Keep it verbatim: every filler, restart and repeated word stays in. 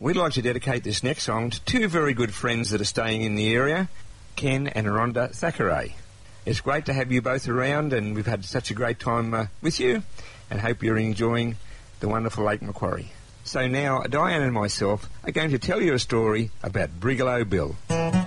we'd like to dedicate this next song to two very good friends that are staying in the area, Ken and Rhonda Thackeray. It's great to have you both around, and we've had such a great time uh, with you, and hope you're enjoying the wonderful Lake Macquarie. So now, Diane and myself are going to tell you a story about Brigalow Bill.